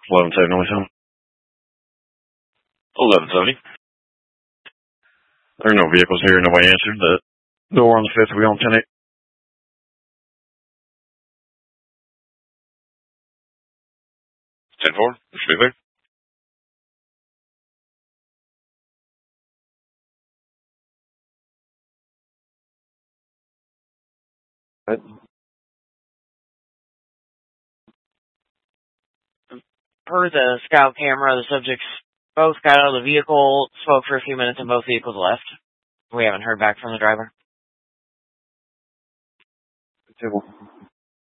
1170, noise home. 1170. There are no vehicles here. Nobody answered. The door on the 5th will be on 10-8. 10-4. Should be there. Right. Per the scout camera, the subjects both got out of the vehicle, spoke for a few minutes, and both vehicles left. We haven't heard back from the driver. Table.